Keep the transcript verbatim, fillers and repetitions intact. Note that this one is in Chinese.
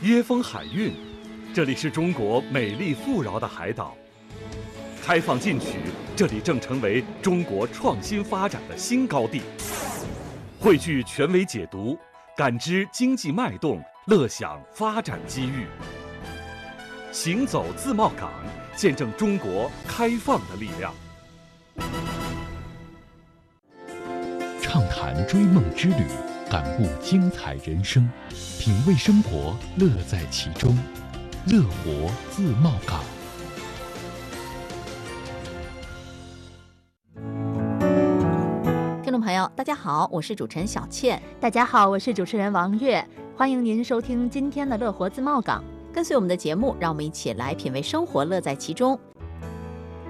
椰风海韵，这里是中国美丽富饶的海岛。开放进取，这里正成为中国创新发展的新高地。汇聚权威解读，感知经济脉动，乐享发展机遇。行走自贸港，见证中国开放的力量。 畅谈追梦之旅，感悟精彩人生，品味生活，乐在其中。乐活自贸港。 听众朋友，大家好，我是主持人小倩。 大家好，我是主持人王悦。欢迎您收听今天的乐活自贸港。 跟随我们的节目，让我们一起来品味生活，乐在其中。